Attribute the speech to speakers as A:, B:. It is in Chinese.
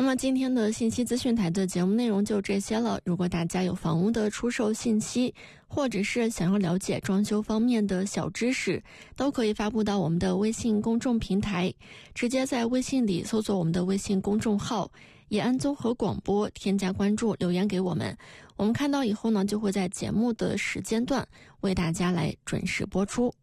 A: 那么今天的信息资讯台的节目内容就这些了。如果大家有房屋的出售信息，或者是想要了解装修方面的小知识，都可以发布到我们的微信公众平台，直接在微信里搜索我们的微信公众号延安综合广播，添加关注，留言给我们。我们看到以后呢，就会在节目的时间段为大家来准时播出。